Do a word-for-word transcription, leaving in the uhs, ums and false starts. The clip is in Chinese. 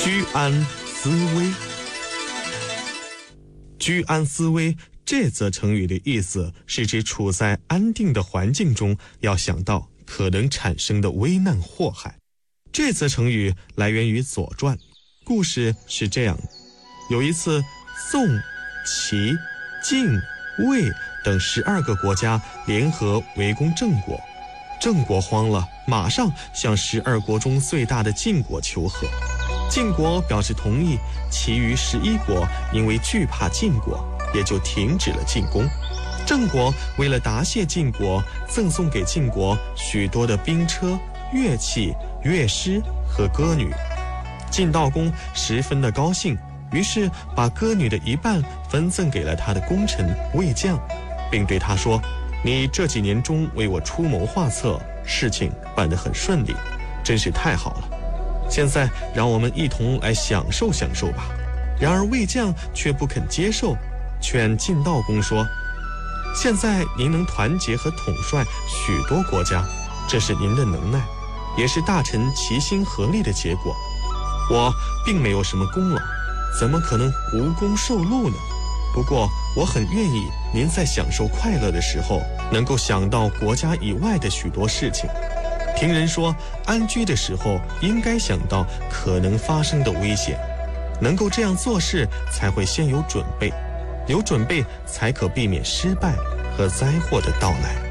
居安思危。居安思危这则成语的意思是指处在安定的环境中，要想到可能产生的危难祸害。这则成语来源于《左传》，故事是这样：有一次，宋、齐、晋、魏等十二个国家联合围攻郑国，郑国慌了，马上向十二国中最大的晋国求和。晋国表示同意，其余十一国因为惧怕晋国，也就停止了进攻。郑国为了答谢晋国，赠送给晋国许多的兵车、乐器、乐师和歌女。晋悼公十分的高兴，于是把歌女的一半分赠给了他的功臣魏将，并对他说：“你这几年中为我出谋划策，事情办得很顺利，真是太好了。现在让我们一同来享受享受吧。”然而魏将却不肯接受，劝晋悼公说：“现在您能团结和统帅许多国家，这是您的能耐，也是大臣齐心合力的结果。我并没有什么功劳，怎么可能无功受禄呢？不过我很愿意您在享受快乐的时候，能够想到国家以外的许多事情。听人说，安居的时候应该想到可能发生的危险，能够这样做事才会先有准备，有准备才可避免失败和灾祸的到来。”